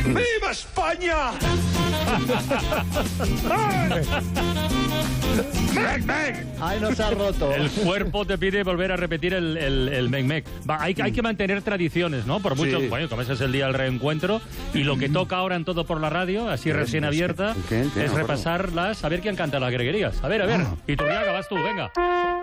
¡Viva España! Ay, no se ha roto. El cuerpo te pide volver a repetir el mec-mec. Hay que mantener tradiciones, ¿no? Por mucho, bueno, como ese es el día del reencuentro, y lo que toca ahora en Todo por la Radio, así recién abierta, es repasarlas, a ver quién canta las greguerías. A ver. Iturriaga, vas tú, venga.